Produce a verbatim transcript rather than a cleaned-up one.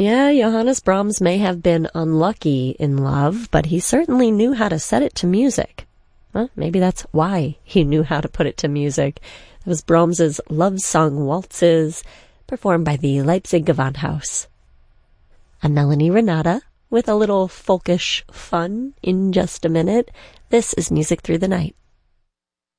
Yeah, Johannes Brahms may have been unlucky in love, but he certainly knew how to set it to music. Well, maybe that's why he knew how to put it to music. It was Brahms's love song waltzes, performed by the Leipzig Gewandhaus. I'm Melanie Renata, with a little folkish fun in just a minute. This is Music Through the Night.